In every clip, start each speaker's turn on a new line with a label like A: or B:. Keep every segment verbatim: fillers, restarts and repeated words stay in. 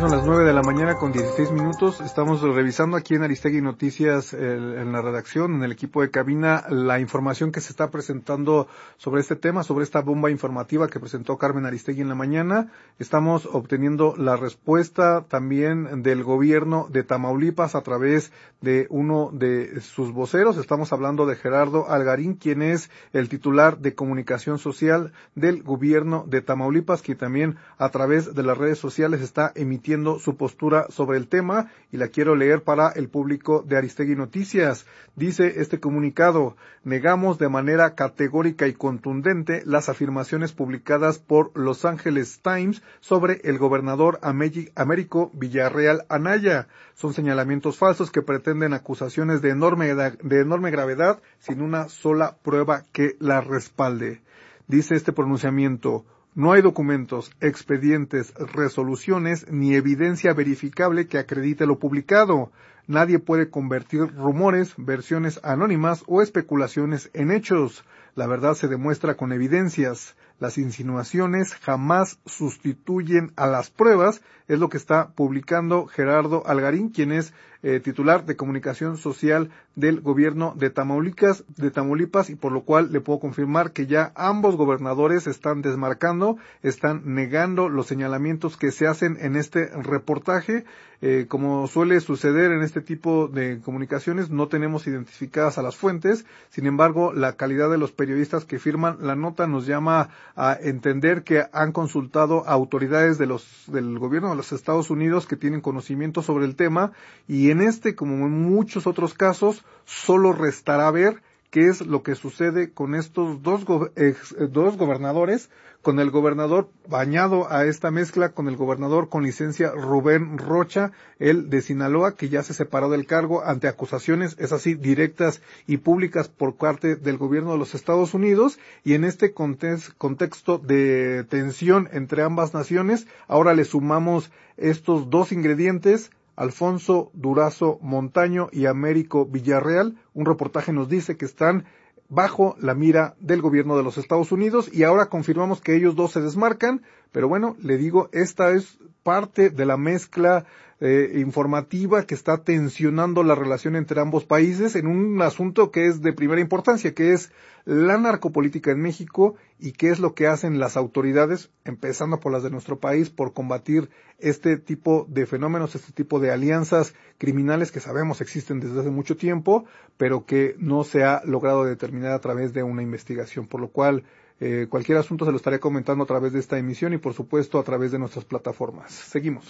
A: son las nueve de la mañana con dieciséis minutos. Estamos revisando aquí en Aristegui Noticias, el, en la redacción, en el equipo de cabina, la información que se está presentando sobre este tema, sobre esta bomba informativa que presentó Carmen Aristegui en la mañana. Estamos obteniendo la respuesta también del gobierno de Tamaulipas a través de uno de sus voceros. Estamos hablando de Gerardo Algarín, quien es el titular de comunicación social del gobierno de Tamaulipas, que también a través de las redes sociales está emitiendo su postura sobre el tema, y la quiero leer para el público de Aristegui Noticias. Dice este comunicado: negamos de manera categórica y contundente las afirmaciones publicadas por Los Angeles Times sobre el gobernador Américo Villarreal Anaya. Son señalamientos falsos que pretenden acusaciones de enorme, de enorme gravedad sin una sola prueba que la respalde. Dice este pronunciamiento: no hay documentos, expedientes, resoluciones ni evidencia verificable que acredite lo publicado. Nadie puede convertir rumores, versiones anónimas o especulaciones en hechos. La verdad se demuestra con evidencias. Las insinuaciones jamás sustituyen a las pruebas, es lo que está publicando Gerardo Algarín, quien es eh, titular de comunicación social del gobierno de Tamaulipas, de Tamaulipas, y por lo cual le puedo confirmar que ya ambos gobernadores están desmarcando, están negando los señalamientos que se hacen en este reportaje. Eh, como suele suceder en este tipo de comunicaciones, no tenemos identificadas a las fuentes. Sin embargo, la calidad de los periodistas que firman la nota nos llama a entender que han consultado a autoridades de los del gobierno de los Estados Unidos que tienen conocimiento sobre el tema, y en este, como en muchos otros casos, solo restará ver qué es lo que sucede con estos dos, go- ex, dos gobernadores, con el gobernador bañado a esta mezcla, con el gobernador con licencia Rubén Rocha, el de Sinaloa, que ya se separó del cargo ante acusaciones, es así, directas y públicas por parte del gobierno de los Estados Unidos, y en este context, contexto de tensión entre ambas naciones, ahora le sumamos estos dos ingredientes: Alfonso Durazo Montaño y Américo Villarreal. Un reportaje nos dice que están bajo la mira del gobierno de los Estados Unidos, y ahora confirmamos que ellos dos se desmarcan, pero bueno, le digo, esta es parte de la mezcla eh, informativa que está tensionando la relación entre ambos países en un asunto que es de primera importancia, que es la narcopolítica en México y qué es lo que hacen las autoridades, empezando por las de nuestro país, por combatir este tipo de fenómenos, este tipo de alianzas criminales que sabemos existen desde hace mucho tiempo, pero que no se ha logrado determinar a través de una investigación, por lo cual eh, cualquier asunto se lo estaré comentando a través de esta emisión y por supuesto a través de nuestras plataformas. Seguimos.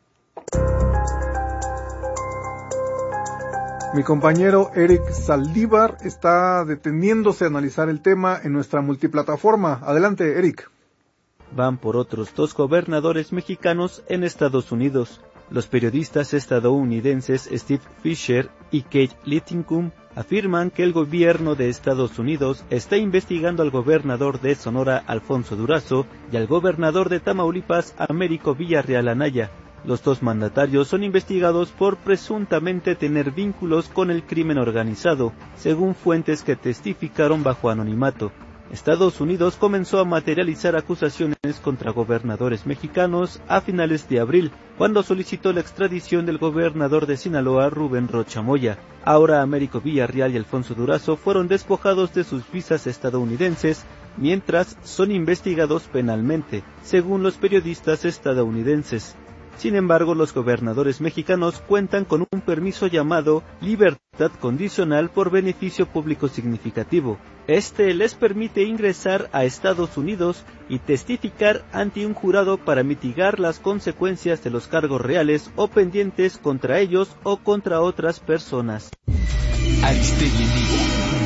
A: Mi compañero Eric Saldívar está deteniéndose a analizar el tema en nuestra multiplataforma. Adelante, Eric.
B: Van por otros dos gobernadores mexicanos en Estados Unidos. Los periodistas estadounidenses Steve Fisher y Kate Littincum afirman que el gobierno de Estados Unidos está investigando al gobernador de Sonora, Alfonso Durazo, y al gobernador de Tamaulipas, Américo Villarreal Anaya. Los dos mandatarios son investigados por presuntamente tener vínculos con el crimen organizado, según fuentes que testificaron bajo anonimato. Estados Unidos comenzó a materializar acusaciones contra gobernadores mexicanos a finales de abril, cuando solicitó la extradición del gobernador de Sinaloa, Rubén Rocha Moya. Ahora Américo Villarreal y Alfonso Durazo fueron despojados de sus visas estadounidenses, mientras son investigados penalmente, según los periodistas estadounidenses. Sin embargo, los gobernadores mexicanos cuentan con un permiso llamado libertad condicional por beneficio público significativo. Este les permite ingresar a Estados Unidos y testificar ante un jurado para mitigar las consecuencias de los cargos reales o pendientes contra ellos o contra otras personas.
C: Aristegui en vivo.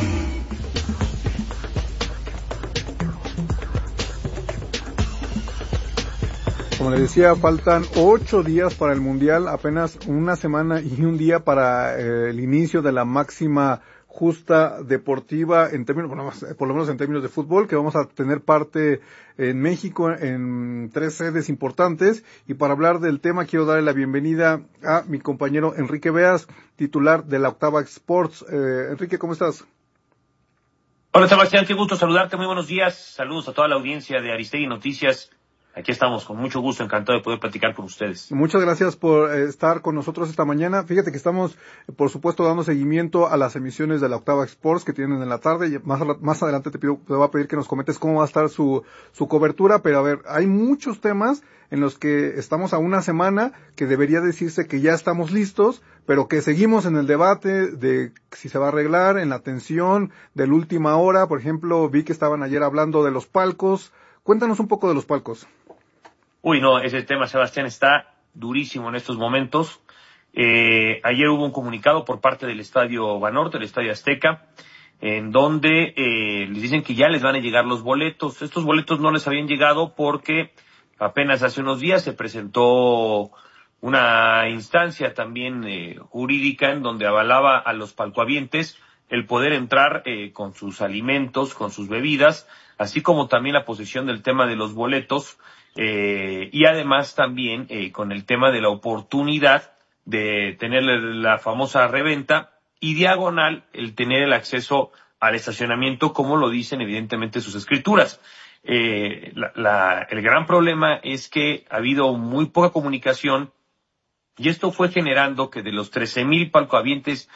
A: Como les decía, faltan ocho días para el Mundial, apenas una semana y un día para eh, el inicio de la máxima justa deportiva en términos, bueno, por lo menos en términos de fútbol, que vamos a tener parte en México en tres sedes importantes. Y para hablar del tema quiero darle la bienvenida a mi compañero Enrique Beas, titular de la Octava Sports. Eh, Enrique, ¿cómo estás?
D: Hola Sebastián, qué gusto saludarte, muy buenos días, saludos a toda la audiencia de Aristegui Noticias aquí estamos con mucho gusto, encantado de poder platicar con ustedes.
A: Muchas gracias por eh, estar con nosotros esta mañana. Fíjate que estamos, eh, por supuesto, dando seguimiento a las emisiones de la Octava Sports que tienen en la tarde. Y más, más adelante te pido, te voy a pedir que nos comentes cómo va a estar su, su cobertura, pero a ver, hay muchos temas en los que estamos a una semana que debería decirse que ya estamos listos, pero que seguimos en el debate de si se va a arreglar, en la tensión de la última hora. Por ejemplo, vi que estaban ayer hablando de los palcos. Cuéntanos un poco de los palcos.
D: Uy, no, ese tema, Sebastián, está durísimo en estos momentos. Eh, ayer hubo un comunicado por parte del Estadio Banorte, del Estadio Azteca, en donde eh, les dicen que ya les van a llegar los boletos. Estos boletos no les habían llegado porque apenas hace unos días se presentó una instancia también eh, jurídica en donde avalaba a los palcohabientes el poder entrar eh, con sus alimentos, con sus bebidas, así como también la posesión del tema de los boletos, eh, y además también eh, con el tema de la oportunidad de tener la famosa reventa y diagonal el tener el acceso al estacionamiento, como lo dicen evidentemente sus escrituras. Eh, la, la, el gran problema es que ha habido muy poca comunicación y esto fue generando que de los trece mil palcohabientes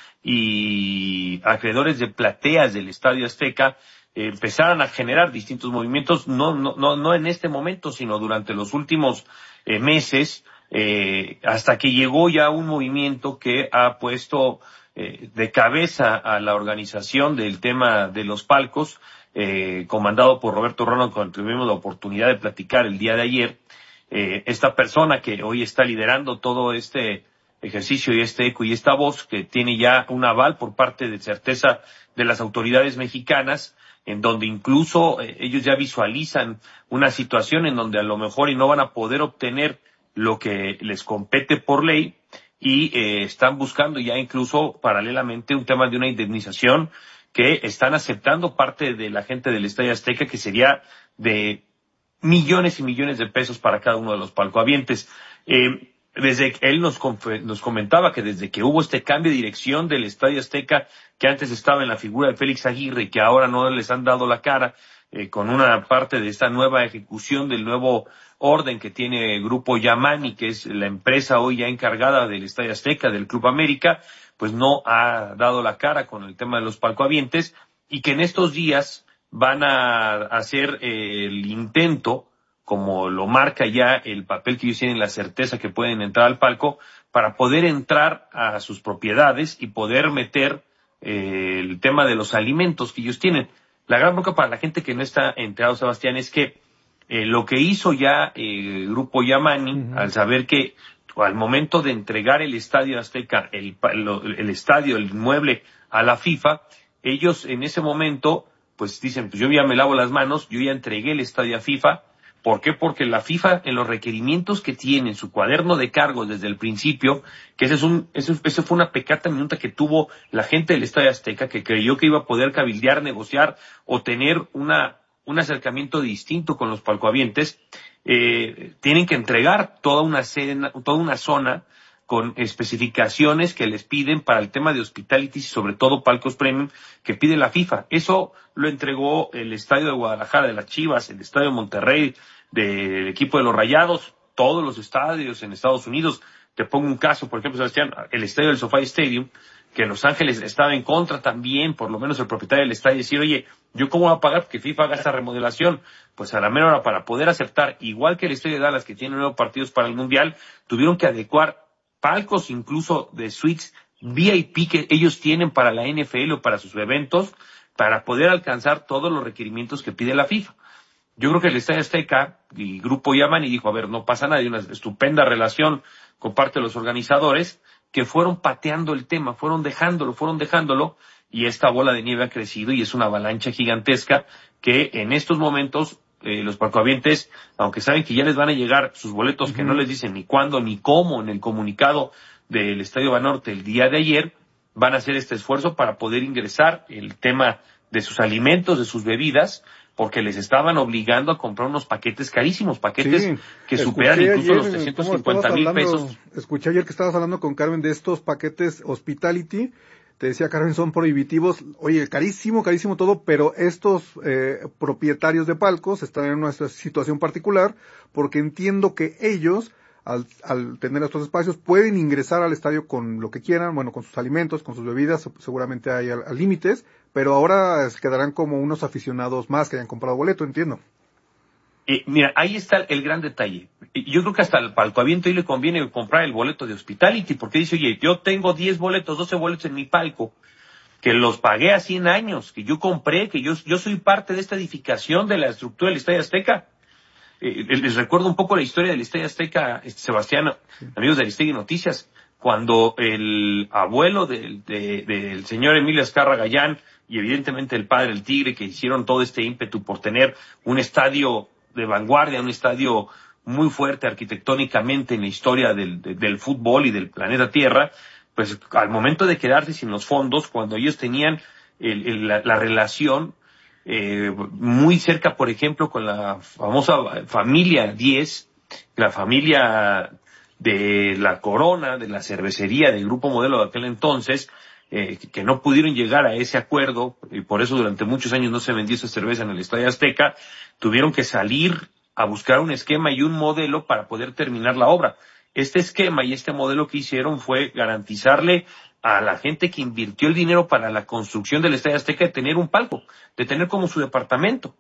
D: y acreedores de plateas del Estadio Azteca eh, empezaran a generar distintos movimientos, no, no, no, no en este momento, sino durante los últimos eh, meses, eh, hasta que llegó ya un movimiento que ha puesto eh, de cabeza a la organización del tema de los palcos, eh, comandado por Roberto Rono, con el que tuvimos la oportunidad de platicar el día de ayer. Eh, esta persona que hoy está liderando todo este ejercicio y este eco y esta voz, que tiene ya un aval por parte de certeza de las autoridades mexicanas, en donde incluso eh, ellos ya visualizan una situación en donde a lo mejor y no van a poder obtener lo que les compete por ley y eh, están buscando ya incluso paralelamente un tema de una indemnización que están aceptando parte de la gente del Estadio Azteca, que sería de millones y millones de pesos para cada uno de los palcohabientes. Eh, desde él nos, nos comentaba que desde que hubo este cambio de dirección del Estadio Azteca, que antes estaba en la figura de Félix Aguirre y que ahora no les han dado la cara, eh, con una parte de esta nueva ejecución del nuevo orden que tiene el Grupo Yamani, que es la empresa hoy ya encargada del Estadio Azteca, del Club América, pues no ha dado la cara con el tema de los palcohabientes, y que en estos días van a hacer eh, el intento, como lo marca ya el papel que ellos tienen, la certeza que pueden entrar al palco, para poder entrar a sus propiedades y poder meter eh, el tema de los alimentos que ellos tienen. La gran bronca para la gente que no está enterado, Sebastián, es que eh, lo que hizo ya eh, el Grupo Yamani, uh-huh. al saber que al momento de entregar el Estadio Azteca, el, el, el estadio, el inmueble a la FIFA, ellos en ese momento pues dicen, pues yo ya me lavo las manos, yo ya entregué el estadio a FIFA. ¿Por qué? Porque la FIFA, en los requerimientos que tiene en su cuaderno de cargos desde el principio, que ese es un, ese, ese fue una pecata minuta que tuvo la gente del Estadio Azteca, que creyó que iba a poder cabildear, negociar o tener una, un acercamiento distinto con los palcohabientes, eh, tienen que entregar toda una cena, toda una zona con especificaciones que les piden para el tema de hospitality y sobre todo palcos premium que pide la FIFA. Eso lo entregó el Estadio de Guadalajara de las Chivas, el Estadio de Monterrey del equipo de los Rayados, todos los estadios en Estados Unidos. Te pongo un caso, por ejemplo, Sebastián, el estadio del SoFi Stadium, que en Los Ángeles estaba en contra también, por lo menos el propietario del estadio, decir, oye, ¿yo cómo voy a pagar porque FIFA haga esta remodelación? Pues a la menor hora, para poder aceptar, igual que el estadio de Dallas, que tiene nuevos partidos para el Mundial, tuvieron que adecuar palcos incluso de suites V I P que ellos tienen para la N F L o para sus eventos, para poder alcanzar todos los requerimientos que pide la FIFA. Yo creo que el Estadio Azteca y Grupo Yamani dijo, a ver, no pasa nada, hay una estupenda relación con parte de los organizadores que fueron pateando el tema, fueron dejándolo, fueron dejándolo, y esta bola de nieve ha crecido y es una avalancha gigantesca que en estos momentos eh, los palcohabientes, aunque saben que ya les van a llegar sus boletos, uh-huh. que no les dicen ni cuándo ni cómo en el comunicado del Estadio Banorte el día de ayer, van a hacer este esfuerzo para poder ingresar el tema de sus alimentos, de sus bebidas, porque les estaban obligando a comprar unos paquetes carísimos, paquetes sí, que superan incluso ayer, los trescientos cincuenta mil pesos.
A: Escuché ayer que estabas hablando con Carmen de estos paquetes hospitality. te decía Carmen, son prohibitivos, oye, carísimo, carísimo todo, pero estos eh, propietarios de palcos están en una situación particular porque entiendo que ellos, al, al tener estos espacios, pueden ingresar al estadio con lo que quieran, bueno, con sus alimentos, con sus bebidas, seguramente hay al, al límites, pero ahora se quedarán como unos aficionados más que hayan comprado boleto, entiendo.
D: Eh, mira, ahí está el gran detalle. Yo creo que hasta al palcoaviento ahí le conviene comprar el boleto de Hospitality, porque dice, oye, yo tengo diez boletos, doce boletos en mi palco, que los pagué a cien años, que yo compré, que yo, yo soy parte de esta edificación de la estructura del Estadio Azteca. Eh, les recuerdo un poco la historia del Estadio Azteca, este, Sebastián, sí. Amigos de Aristegui Noticias, cuando el abuelo del, de, del señor Emilio Azcarra Gallán y evidentemente el padre del Tigre, que hicieron todo este ímpetu por tener un estadio de vanguardia, un estadio muy fuerte arquitectónicamente en la historia del, de, del fútbol y del planeta Tierra, pues al momento de quedarse sin los fondos, cuando ellos tenían el, el, la, la relación eh, muy cerca, por ejemplo, con la famosa familia diez, la familia de la Corona, de la cervecería del Grupo Modelo de aquel entonces, eh, que no pudieron llegar a ese acuerdo, y por eso durante muchos años no se vendió esa cerveza en el Estadio Azteca, tuvieron que salir a buscar un esquema y un modelo para poder terminar la obra. Este esquema y este modelo que hicieron fue garantizarle a la gente que invirtió el dinero para la construcción del Estadio Azteca de tener un palco, de tener como su departamento.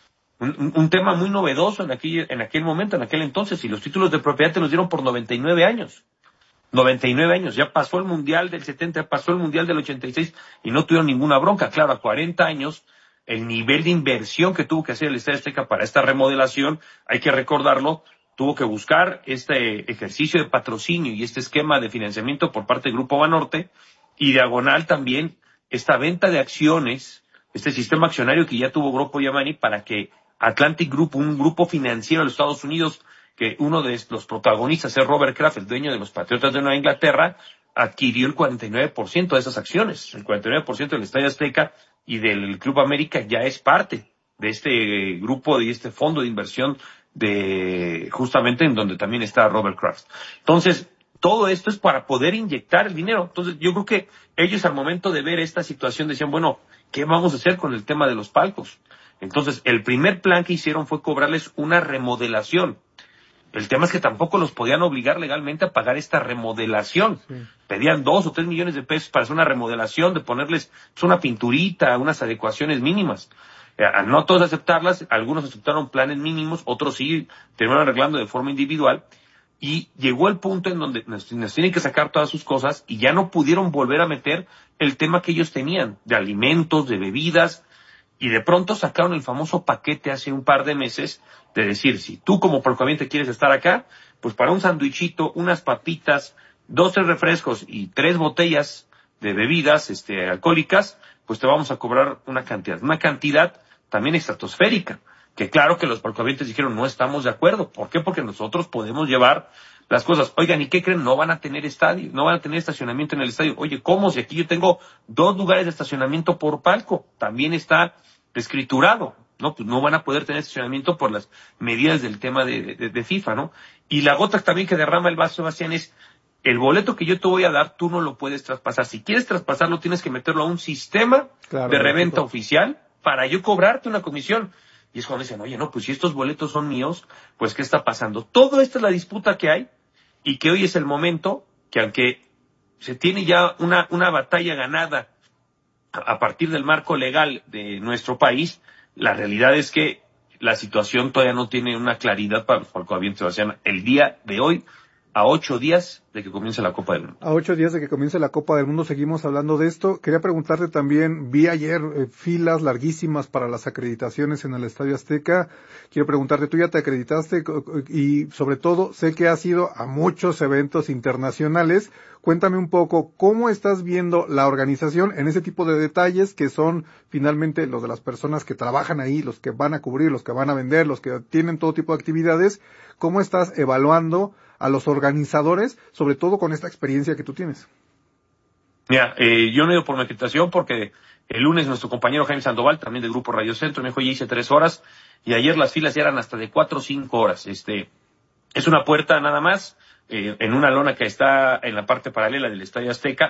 D: Un, un tema muy novedoso en aquel, en aquel momento, en aquel entonces, y los títulos de propiedad te los dieron por noventa y nueve años. noventa y nueve años, ya pasó el Mundial del setenta, pasó el Mundial del ochenta y seis y no tuvieron ninguna bronca. Claro, a cuarenta años, el nivel de inversión que tuvo que hacer el Estadio Azteca para esta remodelación, hay que recordarlo, tuvo que buscar este ejercicio de patrocinio y este esquema de financiamiento por parte del Grupo Banorte, y diagonal también esta venta de acciones, este sistema accionario que ya tuvo Grupo Yamani para que Atlantic Group, un grupo financiero de los Estados Unidos, que uno de los protagonistas es Robert Kraft, el dueño de los Patriotas de Nueva Inglaterra, adquirió el cuarenta y nueve por ciento de esas acciones. El cuarenta y nueve por ciento del Estadio Azteca y del Club América ya es parte de este grupo, de este fondo de inversión de justamente en donde también está Robert Kraft. Entonces, todo esto es para poder inyectar el dinero. Entonces, yo creo que ellos al momento de ver esta situación decían, bueno, ¿qué vamos a hacer con el tema de los palcos? Entonces, el primer plan que hicieron fue cobrarles una remodelación. El tema es que tampoco los podían obligar legalmente a pagar esta remodelación. Sí. Pedían dos o tres millones de pesos para hacer una remodelación, de ponerles pues, una pinturita, unas adecuaciones mínimas. Eh, no todos aceptarlas, algunos aceptaron planes mínimos, otros sí terminaron arreglando de forma individual. Y llegó el punto en donde nos, nos tienen que sacar todas sus cosas y ya no pudieron volver a meter el tema que ellos tenían, de alimentos, de bebidas. Y de pronto sacaron el famoso paquete hace un par de meses de decir, si tú como palcoaviente quieres estar acá, pues para un sandwichito, unas papitas, dos, tres refrescos y tres botellas de bebidas este, alcohólicas, pues te vamos a cobrar una cantidad, una cantidad también estratosférica, que claro que los palcoavientes dijeron, no estamos de acuerdo. ¿Por qué? Porque nosotros podemos llevar las cosas. Oigan, ¿y qué creen? No van a tener estadio, no van a tener estacionamiento en el estadio. Oye, ¿cómo? Si aquí yo tengo dos lugares de estacionamiento por palco, también está escriturado, ¿no? Pues no van a poder tener estacionamiento por las medidas del tema de, de, de FIFA, ¿no? Y la gota también que derrama el vaso, Sebastián, es el boleto que yo te voy a dar, tú no lo puedes traspasar. Si quieres traspasarlo, tienes que meterlo a un sistema claro, de reventa lógico. Oficial para yo cobrarte una comisión. Y es cuando dicen, oye, no, pues si estos boletos son míos, pues ¿qué está pasando? Todo esto es la disputa que hay y que hoy es el momento que aunque se tiene ya una, una batalla ganada a partir del marco legal de nuestro país, la realidad es que la situación todavía no tiene una claridad para los palcoavientes, Sebastián. El día de hoy, a ocho días de que comience la Copa del Mundo.
A: A ocho días de que comience la Copa del Mundo seguimos hablando de esto. Quería preguntarte también, vi ayer eh, filas larguísimas para las acreditaciones en el Estadio Azteca. Quiero preguntarte, tú ya te acreditaste y sobre todo sé que has ido a muchos eventos internacionales. Cuéntame un poco, ¿cómo estás viendo la organización en ese tipo de detalles que son finalmente los de las personas que trabajan ahí, los que van a cubrir, los que van a vender, los que tienen todo tipo de actividades? ¿Cómo estás evaluando a los organizadores, sobre todo con esta experiencia que tú tienes?
D: Mira, eh, yo no he ido por mi acreditación porque el lunes nuestro compañero Jaime Sandoval, también del Grupo Radio Centro, me dijo, ya hice tres horas, y ayer las filas ya eran hasta de cuatro o cinco horas. Este, es una puerta nada más, eh, en una lona que está en la parte paralela del Estadio Azteca,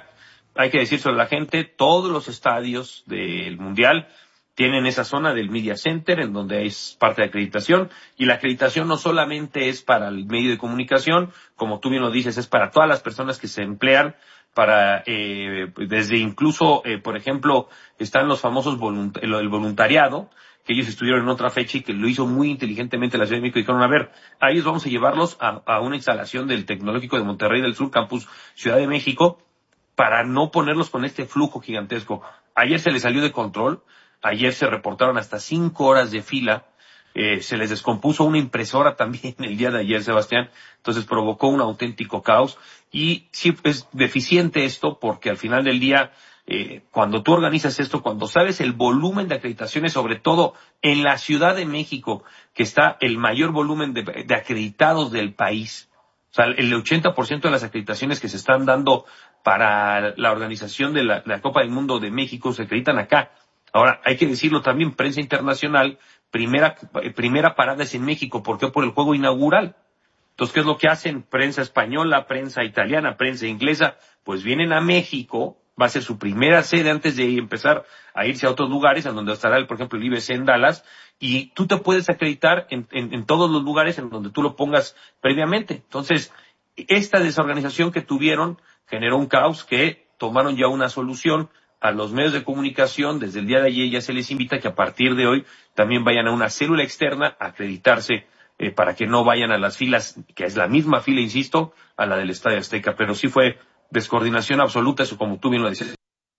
D: hay que decírselo a la gente, todos los estadios del Mundial tienen esa zona del Media Center, en donde es parte de acreditación, y la acreditación no solamente es para el medio de comunicación, como tú bien lo dices, es para todas las personas que se emplean, para eh, desde incluso, eh, por ejemplo, están los famosos volunt- el, el voluntariado, que ellos estuvieron en otra fecha y que lo hizo muy inteligentemente la Ciudad de México, y dijeron, a ver, a ellos vamos a llevarlos a, a una instalación del Tecnológico de Monterrey del Sur, Campus Ciudad de México, para no ponerlos con este flujo gigantesco. Ayer se les salió de control, ayer se reportaron hasta cinco horas de fila, eh, se les descompuso una impresora también el día de ayer, Sebastián, entonces provocó un auténtico caos, y sí es deficiente esto, porque al final del día, eh, cuando tú organizas esto, cuando sabes el volumen de acreditaciones, sobre todo en la Ciudad de México, que está el mayor volumen de, de acreditados del país, o sea, el ochenta por ciento de las acreditaciones que se están dando para la organización de la, de la Copa del Mundo de México se acreditan acá. Ahora, hay que decirlo también, prensa internacional, primera, primera parada es en México. ¿Por qué? Por el juego inaugural. Entonces, ¿qué es lo que hacen? Prensa española, prensa italiana, prensa inglesa, pues vienen a México, va a ser su primera sede antes de empezar a irse a otros lugares, en donde estará, por ejemplo, el I B C en Dallas, y tú te puedes acreditar en, en, en todos los lugares en donde tú lo pongas previamente. Entonces, esta desorganización que tuvieron generó un caos que tomaron ya una solución. A los medios de comunicación, desde el día de ayer ya se les invita que a partir de hoy también vayan a una célula externa a acreditarse, eh, para que no vayan a las filas, que es la misma fila, insisto, a la del Estadio Azteca. Pero sí fue descoordinación absoluta, eso como tú bien lo dices.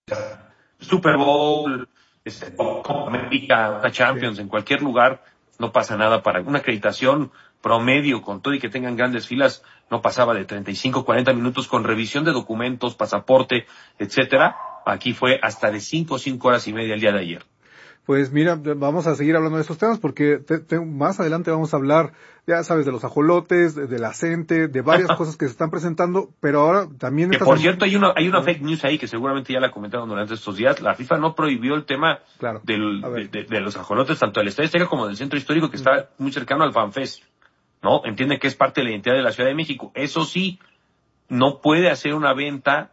D: Super Bowl, este, Copa América, una Champions, en cualquier lugar, no pasa nada. Para una acreditación promedio, con todo y que tengan grandes filas, no pasaba de treinta y cinco, cuarenta minutos con revisión de documentos, pasaporte, etcétera. Aquí fue hasta de cinco, cinco horas y media el día de ayer.
A: Pues mira, vamos a seguir hablando de estos temas porque te, te, más adelante vamos a hablar, ya sabes, de los ajolotes, de, de la gente, de varias cosas que se están presentando, pero ahora también...
D: Que por cierto, hay una, hay una fake news ahí que seguramente ya la comentaron durante estos días. La FIFA no prohibió el tema
A: claro.
D: del, de, de, de los ajolotes, tanto del Estadio Azteca como del Centro Histórico, que está muy cercano al FanFest, ¿no? Entiende que es parte de la identidad de la Ciudad de México. Eso sí, no puede hacer una venta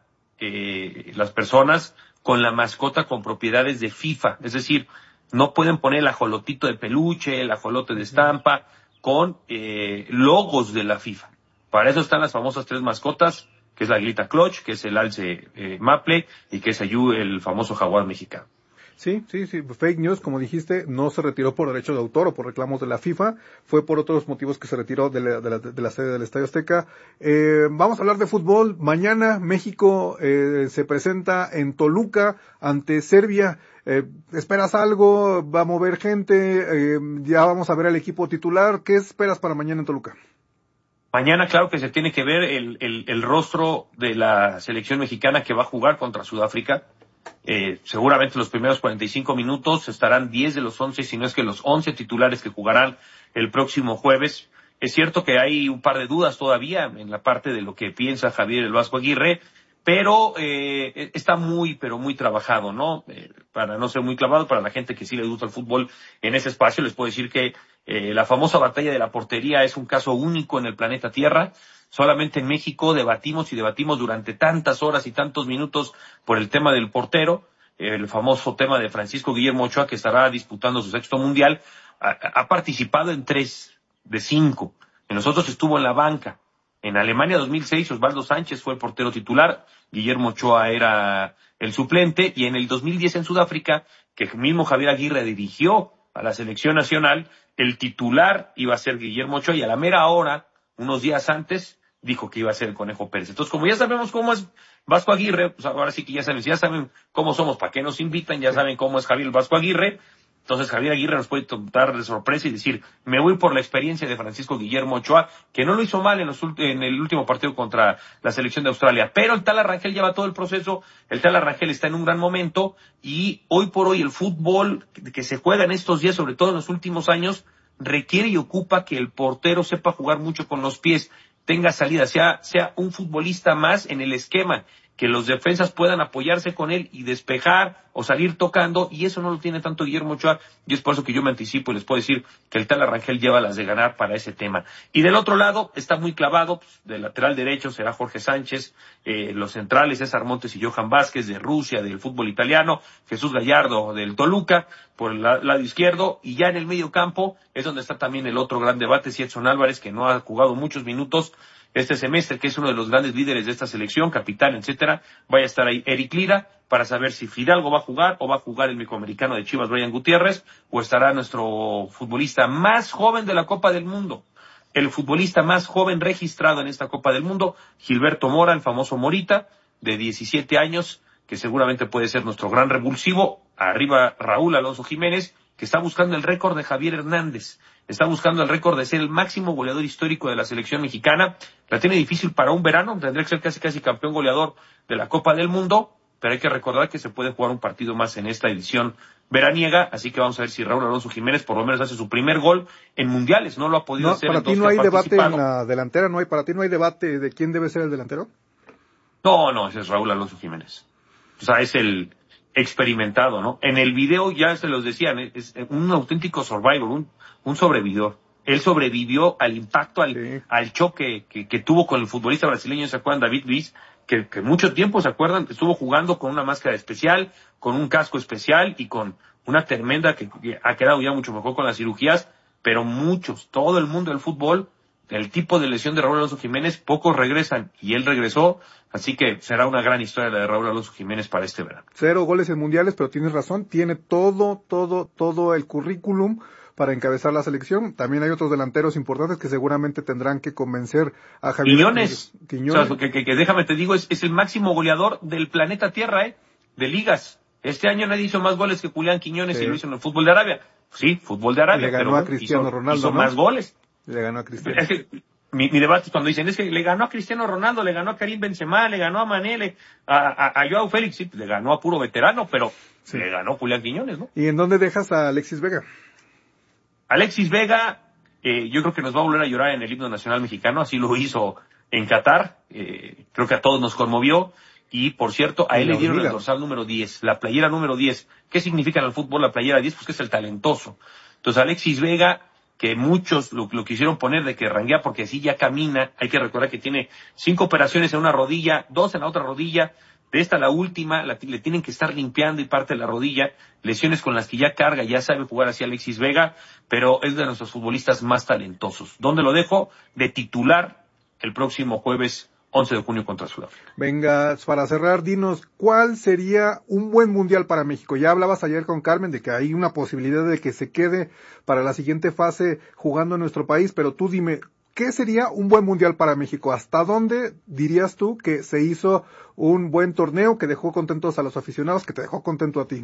D: eh, las personas con la mascota con propiedades de FIFA, es decir, no pueden poner el ajolotito de peluche, el ajolote de estampa, con eh, logos de la FIFA. Para eso están las famosas tres mascotas, que es la aguilita Clutch, que es el alce eh, Maple, y que es Ayú, el famoso jaguar mexicano.
A: Sí, sí, sí, fake news, como dijiste, no se retiró por derecho de autor o por reclamos de la FIFA, fue por otros motivos que se retiró de la, de la, de la sede del Estadio Azteca. Eh, vamos a hablar de fútbol. Mañana México eh, se presenta en Toluca ante Serbia. Eh, ¿Esperas algo? ¿Va a mover gente? Eh, ya vamos a ver al equipo titular. ¿Qué esperas para mañana en Toluca?
D: Mañana, claro que se tiene que ver el, el, el rostro de la selección mexicana que va a jugar contra Sudáfrica. Eh, seguramente los primeros cuarenta y cinco minutos estarán diez de los once, si no es que los once titulares que jugarán el próximo jueves. Es cierto que hay un par de dudas todavía en la parte de lo que piensa Javier el Vasco Aguirre, pero eh, está muy, pero muy trabajado, ¿no? Eh, para no ser muy clavado, para la gente que sí le gusta el fútbol en ese espacio, les puedo decir que eh, la famosa batalla de la portería es un caso único en el planeta Tierra. Solamente en México debatimos y debatimos durante tantas horas y tantos minutos por el tema del portero, el famoso tema de Francisco Guillermo Ochoa, que estará disputando su sexto mundial. Ha, ha participado en tres de cinco. En nosotros estuvo en la banca. En Alemania dos mil seis, Osvaldo Sánchez fue el portero titular, Guillermo Ochoa era el suplente, y en el dos mil diez en Sudáfrica, que el mismo Javier Aguirre dirigió a la selección nacional, el titular iba a ser Guillermo Ochoa, y a la mera hora, unos días antes, dijo que iba a ser el Conejo Pérez. Entonces, como ya sabemos cómo es Vasco Aguirre, pues ahora sí que ya saben, si ya saben cómo somos, para qué nos invitan, ya saben cómo es Javier el Vasco Aguirre. Entonces Javier Aguirre nos puede dar de sorpresa y decir, me voy por la experiencia de Francisco Guillermo Ochoa, que no lo hizo mal en, los, en el último partido contra la selección de Australia, pero el Tala Rangel lleva todo el proceso, el Tala Rangel está en un gran momento, y hoy por hoy el fútbol que se juega en estos días, sobre todo en los últimos años, requiere y ocupa que el portero sepa jugar mucho con los pies, tenga salida, sea, sea un futbolista más en el esquema, que los defensas puedan apoyarse con él y despejar o salir tocando, y eso no lo tiene tanto Guillermo Ochoa, y es por eso que yo me anticipo y les puedo decir que el tal Arrangel lleva las de ganar para ese tema. Y del otro lado está muy clavado, pues, del lateral derecho será Jorge Sánchez, eh, los centrales César Montes y Johan Vázquez de Rusia, del fútbol italiano, Jesús Gallardo del Toluca, por el lado izquierdo, y ya en el medio campo es donde está también el otro gran debate, si Edson Álvarez, que no ha jugado muchos minutos este semestre, que es uno de los grandes líderes de esta selección, capitán, etcétera, vaya a estar ahí Eric Lira, para saber si Fidalgo va a jugar, o va a jugar el mexicoamericano de Chivas, Brian Gutiérrez, o estará nuestro futbolista más joven de la Copa del Mundo, el futbolista más joven registrado en esta Copa del Mundo, Gilberto Mora, el famoso Morita, de diecisiete años, que seguramente puede ser nuestro gran revulsivo. Arriba Raúl Alonso Jiménez, que está buscando el récord de Javier Hernández, está buscando el récord de ser el máximo goleador histórico de la selección mexicana. La tiene difícil para un verano, tendría que ser casi casi campeón goleador de la Copa del Mundo, pero hay que recordar que se puede jugar un partido más en esta edición veraniega, así que vamos a ver si Raúl Alonso Jiménez por lo menos hace su primer gol en mundiales, no lo ha podido
A: no,
D: hacer.
A: Para ti no hay debate en la delantera, no hay, para ti no hay debate de quién debe ser el delantero.
D: No, no, ese es Raúl Alonso Jiménez. O sea, es el experimentado, ¿no? En el video ya se los decían, es un auténtico survivor, un, un sobrevividor. Él sobrevivió al impacto, al, sí. al choque que, que tuvo con el futbolista brasileño, ¿se acuerdan? David Luiz, que, que mucho tiempo, ¿se acuerdan? Estuvo jugando con una máscara especial, con un casco especial y con una tremenda que, que ha quedado ya mucho mejor con las cirugías, pero muchos, todo el mundo del fútbol, el tipo de lesión de Raúl Alonso Jiménez, pocos regresan, y él regresó, así que será una gran historia la de Raúl Alonso Jiménez para este verano.
A: Cero goles en mundiales, pero tienes razón, tiene todo, todo, todo el currículum para encabezar la selección. También hay otros delanteros importantes que seguramente tendrán que convencer a Javier
D: Quiñones.
A: Quiñones.
D: O sea, que, que, que déjame te digo, es, es el máximo goleador del planeta Tierra, ¿eh? De ligas. Este año nadie hizo más goles que Julián Quiñones, sí. Y lo hizo en el fútbol de Arabia. Sí, fútbol de Arabia.
A: Le ganó
D: pero
A: a Cristiano
D: hizo,
A: Ronaldo,
D: hizo
A: ¿no?
D: más goles.
A: Le ganó a Cristiano.
D: Es que mi, mi debate es cuando dicen, es que le ganó a Cristiano Ronaldo, le ganó a Karim Benzema, le ganó a Mané, le, a, a, a Joao Félix, sí, le ganó a puro veterano, pero sí. Le ganó Julián Quiñones, ¿no?
A: ¿Y en dónde dejas a Alexis Vega?
D: Alexis Vega, eh, yo creo que nos va a volver a llorar en el himno nacional mexicano, así lo hizo en Qatar, eh, creo que a todos nos conmovió, y por cierto, a él le dieron el dorsal número diez, la playera número diez. ¿Qué significa en el fútbol la playera diez? Pues que es el talentoso. Entonces Alexis Vega, que muchos lo, lo quisieron poner de que ranguea porque así ya camina, hay que recordar que tiene cinco operaciones en una rodilla, dos en la otra rodilla, de esta la última, la, le tienen que estar limpiando y parte de la rodilla, lesiones con las que ya carga, ya sabe jugar así Alexis Vega, pero es de nuestros futbolistas más talentosos. ¿Dónde lo dejo? De titular el próximo jueves once de junio contra Sudáfrica.
A: Venga, para cerrar, dinos, ¿cuál sería un buen mundial para México? Ya hablabas ayer con Carmen de que hay una posibilidad de que se quede para la siguiente fase jugando en nuestro país, pero tú dime, ¿qué sería un buen mundial para México? ¿Hasta dónde dirías tú que se hizo un buen torneo que dejó contentos a los aficionados, que te dejó contento a ti?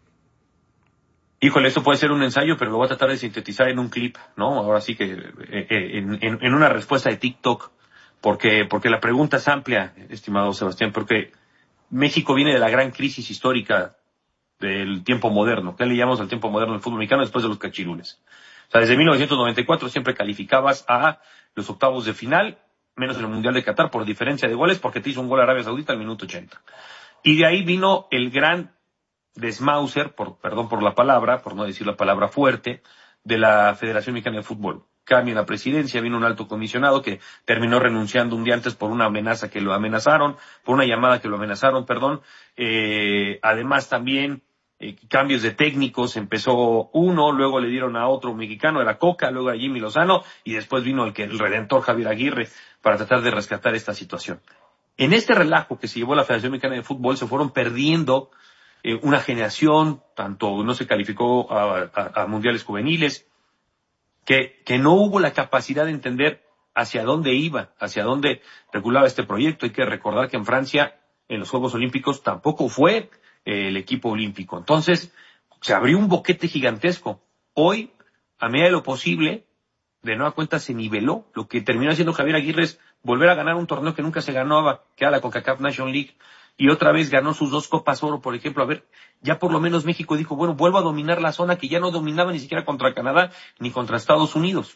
D: Híjole, esto puede ser un ensayo, pero lo voy a tratar de sintetizar en un clip, ¿no? Ahora sí que eh, en, en, en una respuesta de TikTok, porque porque la pregunta es amplia, estimado Sebastián, porque México viene de la gran crisis histórica del tiempo moderno. ¿Qué le llamamos al tiempo moderno del fútbol mexicano después de los cachirules? O sea, desde mil novecientos noventa y cuatro siempre calificabas a los octavos de final, menos en el Mundial de Qatar por diferencia de goles, porque te hizo un gol Arabia Saudita al minuto ochenta. Y de ahí vino el gran desmauser, por, perdón por la palabra, por no decir la palabra fuerte, de la Federación Mexicana de Fútbol. Cambia la presidencia, vino un alto comisionado que terminó renunciando un día antes por una amenaza que lo amenazaron, por una llamada que lo amenazaron, perdón. Eh, además también eh, cambios de técnicos, empezó uno, luego le dieron a otro mexicano, era Coca, luego a Jimmy Lozano, y después vino el que el redentor Javier Aguirre para tratar de rescatar esta situación. En este relajo que se llevó la Federación Mexicana de Fútbol se fueron perdiendo eh, una generación, tanto no se calificó a, a, a mundiales juveniles, que, que no hubo la capacidad de entender hacia dónde iba, hacia dónde regulaba este proyecto. Hay que recordar que en Francia, en los Juegos Olímpicos, tampoco fue eh, el equipo olímpico. Entonces, se abrió un boquete gigantesco. Hoy, a medida de lo posible, de nueva cuenta se niveló. Lo que terminó haciendo Javier Aguirre es volver a ganar un torneo que nunca se ganaba, que era la CONCACAF Nation League, y otra vez ganó sus dos Copas Oro, por ejemplo. A ver, ya por lo menos México dijo, bueno, vuelvo a dominar la zona que ya no dominaba ni siquiera contra Canadá ni contra Estados Unidos.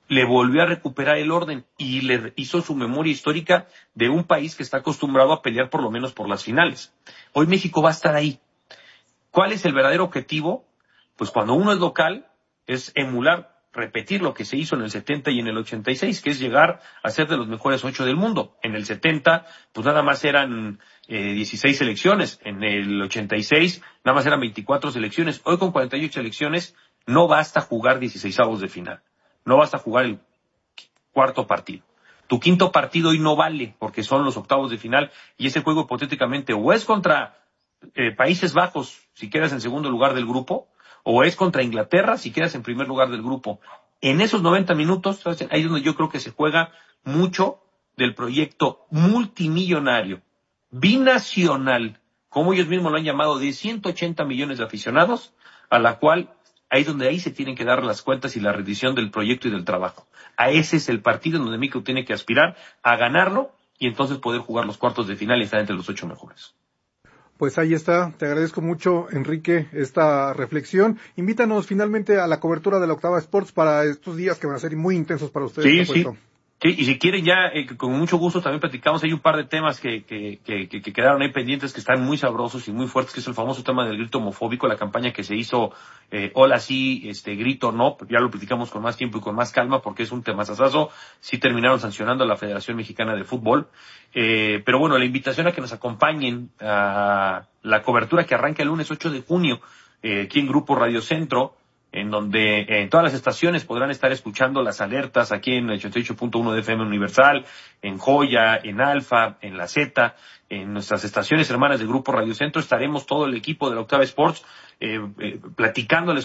D: le volvió a recuperar el orden y le hizo su memoria histórica de un país que está acostumbrado a pelear por lo menos por las finales. Hoy México va a estar ahí. ¿Cuál es el verdadero objetivo? Pues cuando uno es local, es emular, repetir lo que se hizo en el setenta y en el ochenta y seis, que es llegar a ser de los mejores ocho del mundo. En el setenta, pues nada más eran eh, dieciséis selecciones. En el ochenta y seis, nada más eran veinticuatro selecciones. Hoy con cuarenta y ocho selecciones, no basta jugar dieciseisavos de final. No basta jugar el cuarto partido. Tu quinto partido hoy no vale, porque son los octavos de final, y ese juego hipotéticamente o es contra eh, Países Bajos, si quedas en segundo lugar del grupo, o es contra Inglaterra, si quedas en primer lugar del grupo. En esos noventa minutos, ahí es donde yo creo que se juega mucho del proyecto multimillonario, binacional, como ellos mismos lo han llamado, de ciento ochenta millones de aficionados, a la cual ahí es donde ahí se tienen que dar las cuentas y la rendición del proyecto y del trabajo. A ese es el partido en donde México tiene que aspirar a ganarlo y entonces poder jugar los cuartos de final y estar entre los ocho mejores.
A: Pues ahí está, te agradezco mucho, Enrique, esta reflexión. Invítanos finalmente a la cobertura de la Octava Sports para estos días que van a ser muy intensos para ustedes.
D: Sí, sí. Sí, y si quieren ya, eh, con mucho gusto también platicamos, hay un par de temas que, que, que, que quedaron ahí pendientes que están muy sabrosos y muy fuertes, que es el famoso tema del grito homofóbico, la campaña que se hizo, eh, hola sí, este, grito no, ya lo platicamos con más tiempo y con más calma porque es un temazazazo, sí terminaron sancionando a la Federación Mexicana de Fútbol, eh, pero bueno, la invitación a que nos acompañen a la cobertura que arranca el lunes ocho de junio, eh, aquí en Grupo Radio Centro, en donde en eh, todas las estaciones podrán estar escuchando las alertas aquí en el ochenta y ocho punto uno de F M Universal, en Joya, en Alfa, en La Z, en nuestras estaciones hermanas del Grupo Radio Centro. Estaremos todo el equipo de la Octava Sports eh, eh, platicándoles